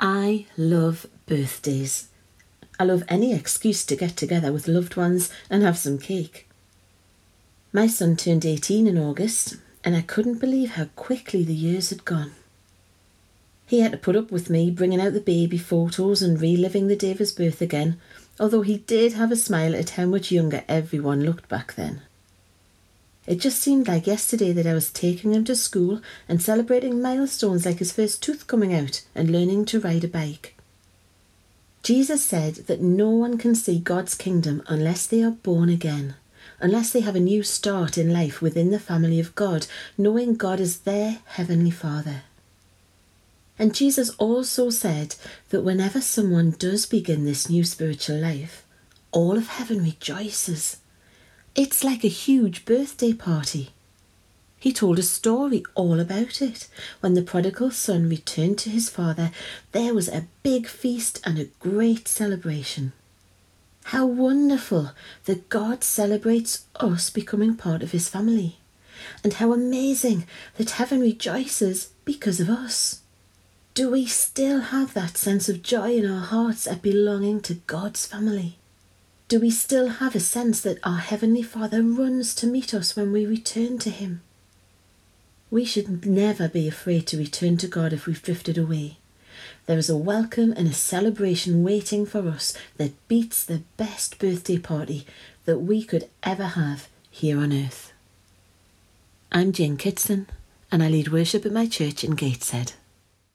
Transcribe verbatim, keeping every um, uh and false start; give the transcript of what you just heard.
I love birthdays. I love any excuse to get together with loved ones and have some cake. My son turned eighteen in August, and I couldn't believe how quickly the years had gone. He had to put up with me bringing out the baby photos and reliving the day of his birth again, although he did have a smile at how much younger everyone looked back then. It just seemed like yesterday that I was taking him to school and celebrating milestones like his first tooth coming out and learning to ride a bike. Jesus said that no one can see God's kingdom unless they are born again, unless they have a new start in life within the family of God, knowing God is their Heavenly Father. And Jesus also said that whenever someone does begin this new spiritual life, all of heaven rejoices. It's like a huge birthday party. He told a story all about it. When the prodigal son returned to his father, there was a big feast and a great celebration. How wonderful that God celebrates us becoming part of his family. And how amazing that heaven rejoices because of us. Do we still have that sense of joy in our hearts at belonging to God's family? Do we still have a sense that our Heavenly Father runs to meet us when we return to Him? We should never be afraid to return to God if we've drifted away. There is a welcome and a celebration waiting for us that beats the best birthday party that we could ever have here on earth. I'm Jane Kitson, and I lead worship at my church in Gateshead.